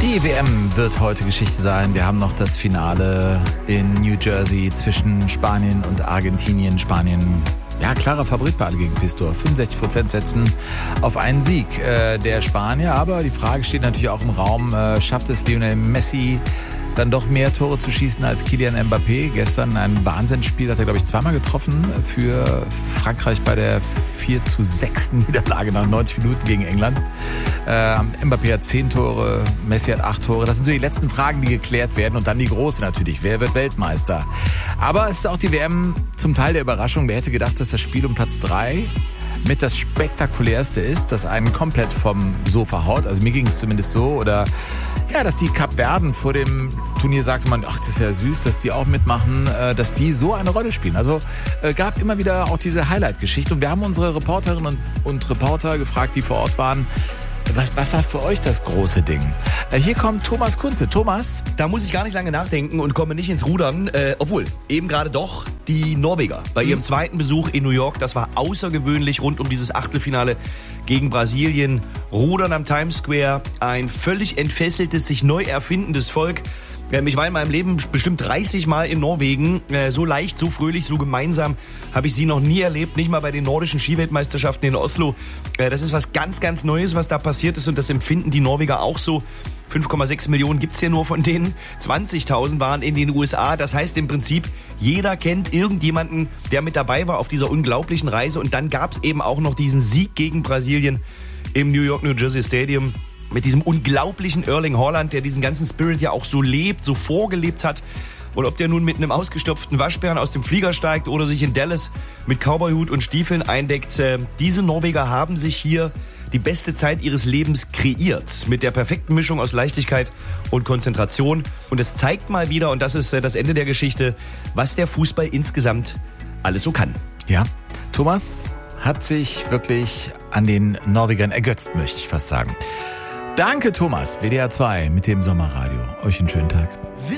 Die WM wird heute Geschichte sein. Wir haben noch das Finale in New Jersey zwischen Spanien und Argentinien. Spanien, ja, klarer Favorit bei Gegen Pistor. 65% setzen auf einen Sieg der Spanier. Aber die Frage steht natürlich auch im Raum, schafft es Lionel Messi dann doch mehr Tore zu schießen als Kylian Mbappé? Gestern ein Wahnsinnsspiel, hat er, glaube ich, zweimal getroffen für Frankreich bei der 4:6 Niederlage nach 90 Minuten gegen England. Mbappé hat 10 Tore, Messi hat 8 Tore. Das sind so die letzten Fragen, die geklärt werden. Und dann die große natürlich. Wer wird Weltmeister? Aber es ist auch die WM zum Teil der Überraschung. Wer hätte gedacht, dass das Spiel um Platz 3 mit das Spektakulärste ist, das einen komplett vom Sofa haut. Also mir ging es zumindest so. Oder ja, dass die Kapverden vor dem Turnier sagte man, ach, das ist ja süß, dass die auch mitmachen, dass die so eine Rolle spielen. Also gab immer wieder auch diese Highlight-Geschichte. Und wir haben unsere Reporterinnen und Reporter gefragt, die vor Ort waren, was war für euch das große Ding? Hier kommt Thomas Kunze. Thomas? Da muss ich gar nicht lange nachdenken und komme nicht ins Rudern. Obwohl, eben gerade doch die Norweger. Bei ihrem zweiten Besuch in New York, das war außergewöhnlich rund um dieses Achtelfinale gegen Brasilien. Rudern am Times Square, ein völlig entfesseltes, sich neu erfindendes Volk. Ich war in meinem Leben bestimmt 30 Mal in Norwegen. So leicht, so fröhlich, so gemeinsam habe ich sie noch nie erlebt. Nicht mal bei den nordischen Skiweltmeisterschaften in Oslo. Das ist was ganz, ganz Neues, was da passiert ist. Und das empfinden die Norweger auch so. 5,6 Millionen gibt's ja nur von denen. 20.000 waren in den USA. Das heißt im Prinzip, jeder kennt irgendjemanden, der mit dabei war auf dieser unglaublichen Reise. Und dann gab's eben auch noch diesen Sieg gegen Brasilien im New York, New Jersey Stadium. Mit diesem unglaublichen Erling Haaland, der diesen ganzen Spirit ja auch so lebt, so vorgelebt hat. Und ob der nun mit einem ausgestopften Waschbären aus dem Flieger steigt oder sich in Dallas mit Cowboyhut und Stiefeln eindeckt, diese Norweger haben sich hier die beste Zeit ihres Lebens kreiert. Mit der perfekten Mischung aus Leichtigkeit und Konzentration. Und es zeigt mal wieder, und das ist das Ende der Geschichte, was der Fußball insgesamt alles so kann. Ja, Thomas hat sich wirklich an den Norwegern ergötzt, möchte ich fast sagen. Danke, Thomas. WDR 2 mit dem Sommerradio. Euch einen schönen Tag.